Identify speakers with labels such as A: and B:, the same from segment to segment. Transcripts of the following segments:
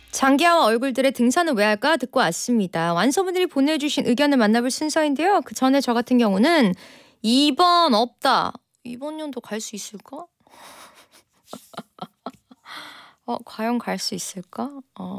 A: 장기하와 얼굴들의 등산은 왜 할까 듣고 왔습니다. 완소분들이 보내주신 의견을 만나볼 순서인데요. 그 전에 저 같은 경우는 2번 없다. 이번 년도 갈 수 있을까? 과연 갈 수 있을까?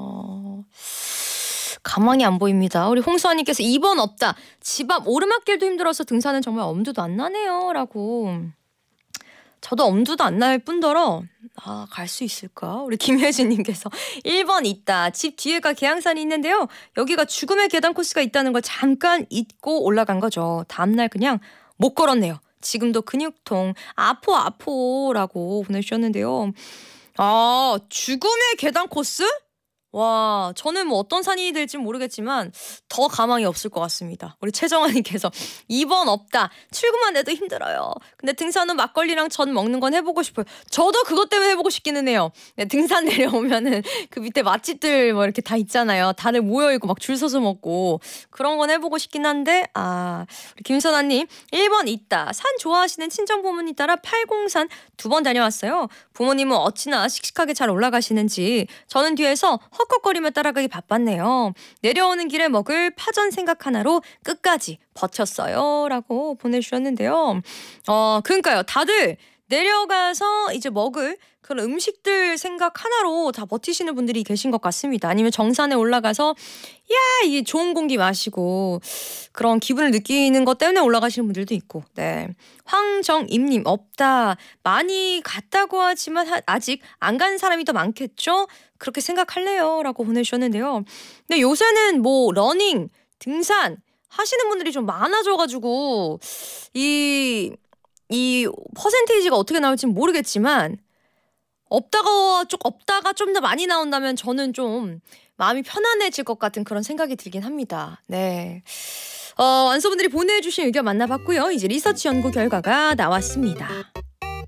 A: 가망이 안 보입니다. 우리 홍수아님께서 2번 없다. 집 앞 오르막길도 힘들어서 등산은 정말 엄두도 안 나네요. 라고. 저도 엄두도 안 날 뿐더러 갈 수 있을까? 우리 김혜진님께서 1번 있다. 집 뒤에가 계양산이 있는데요. 여기가 죽음의 계단 코스가 있다는 걸 잠깐 잊고 올라간 거죠. 다음날 그냥 못 걸었네요. 지금도 근육통 아포라고 보내주셨는데요. 죽음의 계단 코스? 와, 저는 뭐 어떤 산이 될지 모르겠지만 더 가망이 없을 것 같습니다. 우리 최정환님께서 2번 없다. 출근만 해도 힘들어요. 근데 등산은 막걸리랑 전 먹는 건 해보고 싶어요. 저도 그것 때문에 해보고 싶기는 해요. 네, 등산 내려오면은 그 밑에 맛집들 뭐 이렇게 다 있잖아요. 다들 모여있고 막 줄 서서 먹고 그런 건 해보고 싶긴 한데 우리 김선아님 1번 있다. 산 좋아하시는 친정 부모님 따라 803 2번 다녀왔어요. 부모님은 어찌나 씩씩하게 잘 올라가시는지 저는 뒤에서 헉헉거리며 따라가기 바빴네요. 내려오는 길에 먹을 파전 생각 하나로 끝까지 버텼어요. 라고 보내주셨는데요. 그러니까요. 다들 내려가서 이제 먹을 그런 음식들 생각 하나로 다 버티시는 분들이 계신 것 같습니다. 아니면 정산에 올라가서 이 좋은 공기 마시고 그런 기분을 느끼는 것 때문에 올라가시는 분들도 있고. 네, 황정임님 없다. 많이 갔다고 하지만 아직 안 간 사람이 더 많겠죠? 그렇게 생각할래요? 라고 보내주셨는데요. 근데 요새는 뭐 러닝, 등산 하시는 분들이 좀 많아져가지고 이 퍼센테이지가 어떻게 나올지는 모르겠지만 없다가 좀 더 많이 나온다면 저는 좀 마음이 편안해질 것 같은 그런 생각이 들긴 합니다. 네. 완소분들이 보내주신 의견 만나봤고요. 이제 리서치 연구 결과가 나왔습니다.